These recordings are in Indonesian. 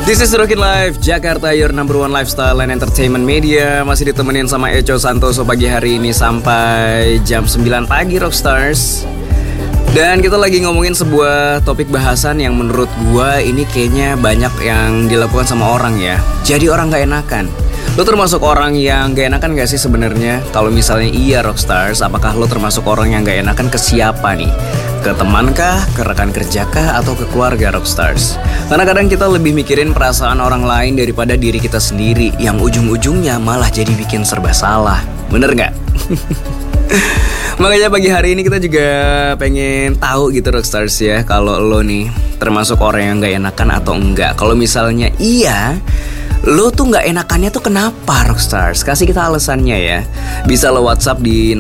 This is Rockin Life, Jakarta, your number one lifestyle and entertainment media. Masih ditemenin sama Echo Santoso pagi hari ini sampai jam 9 pagi, Rockstars. Dan kita lagi ngomongin sebuah topik bahasan yang menurut gua ini kayaknya banyak yang dilakukan sama orang ya. Jadi orang gak enakan. Lo termasuk orang yang gak enakan gak sih sebenarnya? Kalau misalnya iya, Rockstars, apakah lo termasuk orang yang gak enakan ke siapa nih? Ke teman kah, ke rekan kerja kah, atau ke keluarga, Rockstars? Karena kadang kita lebih mikirin perasaan orang lain daripada diri kita sendiri, yang ujung-ujungnya malah jadi bikin serba salah. Bener gak? Makanya pagi hari ini kita juga pengen tahu gitu, Rockstars ya, kalau lo nih termasuk orang yang gak enakan atau enggak. Kalau misalnya iya, lo tuh gak enakannya tuh kenapa, Rockstars? Kasih kita alasannya ya. Bisa lo WhatsApp di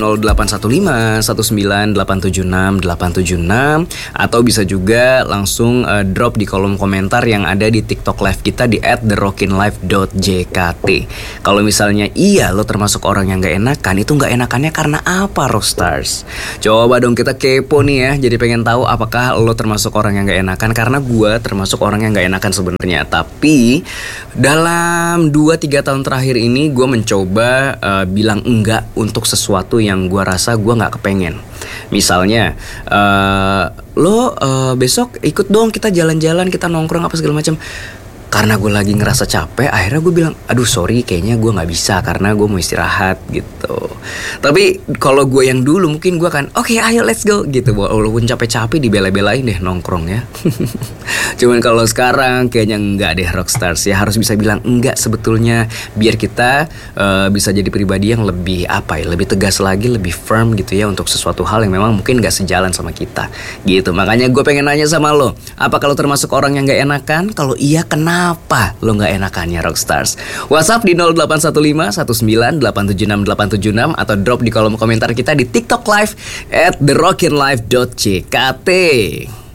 0815-19876876, atau bisa juga langsung drop di kolom komentar yang ada di TikTok live kita di @therockinlife.jkt. Kalau misalnya iya lo termasuk orang yang gak enakan, itu gak enakannya karena apa, Rockstars? Coba dong kita kepo nih ya. Jadi pengen tahu apakah lo termasuk orang yang gak enakan. Karena gue termasuk orang yang gak enakan sebenarnya. Tapi dalam 2-3 tahun terakhir ini gue mencoba bilang enggak untuk sesuatu yang gue rasa gue gak kepengen. Misalnya lo besok ikut dong kita jalan-jalan, kita nongkrong apa segala macam. Karena gue lagi ngerasa capek, akhirnya gue bilang, aduh sorry kayaknya gue gak bisa karena gue mau istirahat gitu. Tapi kalau gue yang dulu mungkin gue kan oke, ayo let's go gitu. Walaupun capek-capek dibela-belain deh nongkrong ya. Cuman kalau sekarang kayaknya enggak deh, Rockstars ya. Harus bisa bilang enggak sebetulnya, biar kita bisa jadi pribadi yang lebih lebih tegas lagi, lebih firm gitu ya, untuk sesuatu hal yang memang mungkin gak sejalan sama kita gitu. Makanya gue pengen nanya sama lo, apa kalau termasuk orang yang gak enakan? Kalau iya, kenapa lo gak enakannya, Rockstars? WhatsApp di 0815-19876876, atau drop di kolom komentar kita di TikTok Live @therockinlife.jkt.